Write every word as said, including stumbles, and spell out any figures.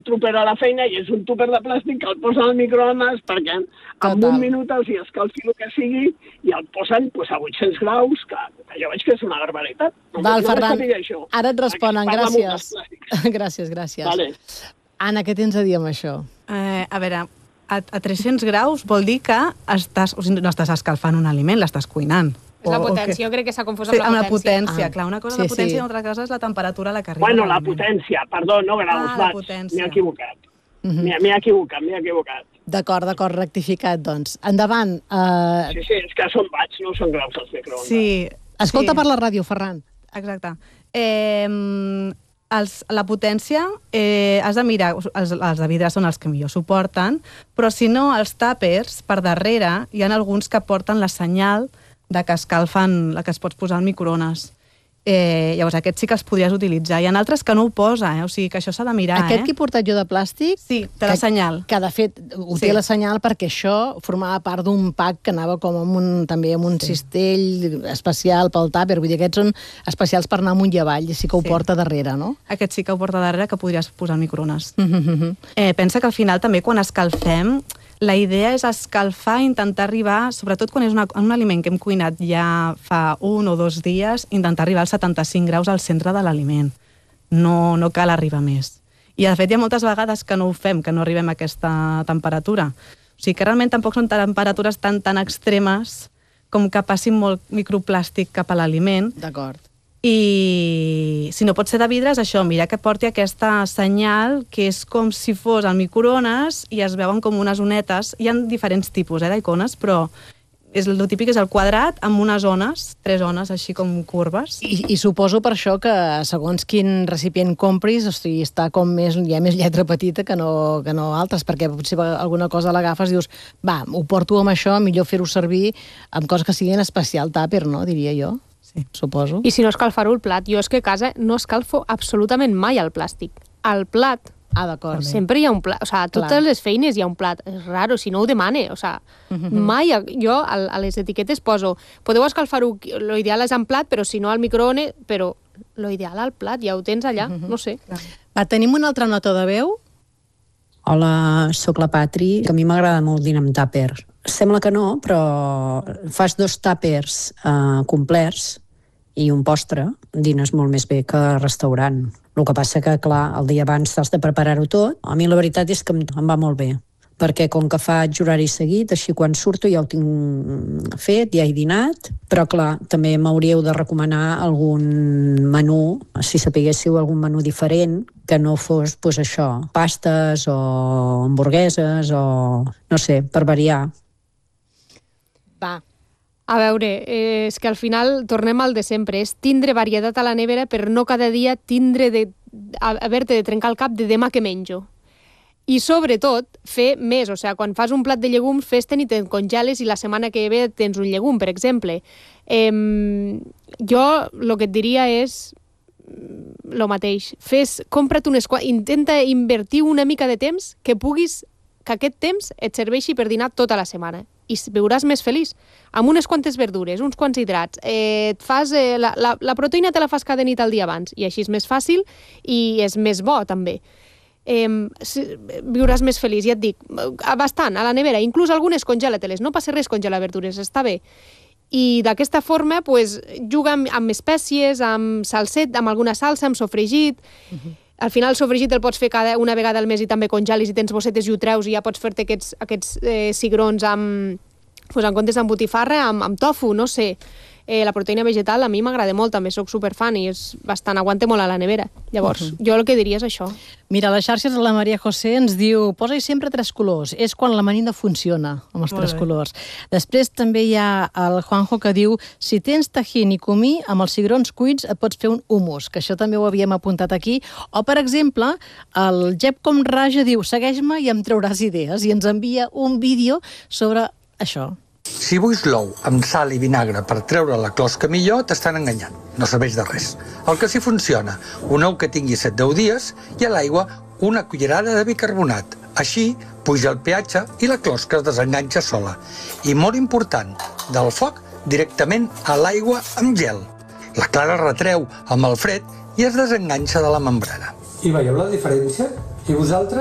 tupper a la feina i és un tupper de plàstic que el posen al microones perquè en Total. un minut els hi escalfi el que sigui i el posen pues, a vuit-cents graus, que, que jo veig que és una barbaritat. No, Val, no Ferran, això. ara et responen, Aquí es parla gràcies. molt dels plàstics. Gràcies, gràcies. Vale. Anna, què tens a dir amb això? Eh, a veure, a, a tres-cents graus vol dir que estàs, o sigui, no estàs escalfant un aliment, l'estàs cuinant. És la O- o potència, que- jo crec que s'ha confós Sí, amb la amb la potència. potència, Ah. clar, una cosa Sí, és la potència sí. i una altra cosa és la temperatura a la que arriba Bueno, la l'aliment. potència, perdó, no graus, Ah, la vaig, potència. m'he equivocat. Mhm. M'he m'he equivocat, m'he equivocat. D'acord, d'acord, rectificat, doncs. Endavant. Uh, Sí, sí, és que són watts, no són graus els microones. Sí. escolta sí. per la ràdio, Ferran. Exacte. Eh, els, la potència, eh, has de mirar, els, els de vidre són els que millor suporten, però si no, els tàpers, per darrere, hi ha alguns que porten la senyal de que escalfen, la que es pots posar al microones. Eh, llavors, aquests sí que els podries utilitzar. Hi ha altres que no ho posa, eh? O sigui que això s'ha de mirar, Aquest eh? que he portat jo de plàstic... Sí, té la que- senyal. Que, de fet, ho té Sí. la senyal perquè això formava part d'un pack que anava com amb un, també amb un sí. cistell especial pel tàper. Vull dir, aquests són especials per anar amunt i avall, i sí que ho Sí. porta darrere, no? Aquest sí que ho porta darrere, que podries posar al microones. Mm-hmm. Eh, pensa que al final també quan escalfem, la idea és escalfar, intentar arribar, sobretot quan és una, un aliment que hem cuinat ja fa un o dos dies, intentar arribar als setanta-cinc graus al centre de l'aliment. No, no cal arribar més. I de fet hi ha moltes vegades que no ho fem, que no arribem a aquesta temperatura. O sigui que realment tampoc són temperatures tan, tan extremes com que passin molt microplàstic cap a l'aliment. D'acord. I si no pot ser de vidre, és això, mira que porti aquesta senyal que és com si fos al microones i es veuen com unes onetes. Hi ha diferents tipus eh, d'icones, però és, el típic és el quadrat amb unes ones, tres ones així com curves. I, I suposo per això que segons quin recipient compris, o sigui, està com més, hi ha més lletra petita que no, que no altres, perquè potser alguna cosa l'agafes i dius, va, ho porto amb això, millor fer-ho servir amb coses que siguin especial tàper, no?, diria jo. Sí. Suposo. I si no escalfar-ho el plat, jo és que a casa no escalfo absolutament mai el plàstic. Al plat, Ah, d'acord. sempre hi ha un plat, o sigui, a totes Clar. les feines hi ha un plat. És raro, si no ho demane, o sigui, Mhm. mai, jo a, a les etiquetes poso, podeu escalfar-ho, lo ideal és en plat, però si no al microones, però lo ideal al plat, ja ho tens allà, no sé. Va, tenim una altra nota de veu? Hola, sóc la Patri, que a mi m'agrada molt dinar amb tàper. Sembla que no, però fas dos tàpers eh, complets i un postre, dines molt més bé que a restaurant. El que passa que, clar, el dia abans has de preparar-ho tot. A mi la veritat és que em, em va molt bé, perquè com que faig horari seguit, així quan surto ja ho tinc fet, ja he dinat, però clar, també m'hauríeu de recomanar algun menú, si sapiguéssiu algun menú diferent, que no fos, doncs això, pastes o hamburgueses o, no sé, per variar. Va. A veure, eh, és que al final tornem al de sempre, és tindre varietat a la nevera per no cada dia tindre de, haver-te de trencar el cap de demà que menjo. I sobretot, fer més, o sigui, quan fas un plat de llegums, fes-te'n i te'n congeles i la setmana que ve tens un llegum, per exemple. Eh, jo el que et diria és el mateix. Fes, compra't unes... Intenta invertir una mica de temps que puguis que aquest temps et serveixi per dinar tota la setmana i viuràs més feliç. Amb unes quantes verdures, uns quants hidrats, eh, et fas, eh, la, la, la proteïna te la fas cada nit al dia abans i així és més fàcil i és més bo també. Eh, viuràs més feliç, ja et dic, bastant a la nevera, inclús algunes congela-te-les, no passa res congelar verdures, està bé. I d'aquesta forma pues, juga amb, amb espècies, amb salset, amb alguna salsa, amb sofregit. Uh-huh. Al final el sofregit el pots fer cada una vegada al mes i també congelis i tens bossetes i ho treus i ja pots fer-te aquests, aquests eh, cigrons amb, pues, en comptes amb botifarra, amb, amb tofu, no sé. Eh, la proteïna vegetal a mi m'agrada molt, també sóc superfan i és bastant, aguanta molt a la nevera. Llavors, uh-huh. jo el que diria és això. Mira, a les xarxes la Maria José ens diu posa-hi sempre tres colors, és quan l'amanida funciona amb els Molt tres bé. colors. Després també hi ha el Juanjo que diu si tens tajín i comí, amb els cigrons cuits et pots fer un hummus, que això també ho havíem apuntat aquí. O, per exemple, el Jep Com Raja diu segueix-me i em trauràs idees i ens envia un vídeo sobre això. Si buis l'ou amb sal i vinagre per treure la closca millor, t'estan enganyant. No serveix de res. El que sí funciona, un ou que tingui set a deu dies i a l'aigua una cullerada de bicarbonat. Així, puja el pH i la closca es desenganxa sola. I molt important, del foc directament a l'aigua amb gel. La clara retreu amb el fred i es desenganxa de la membrana. I veieu la diferència I vosaltres?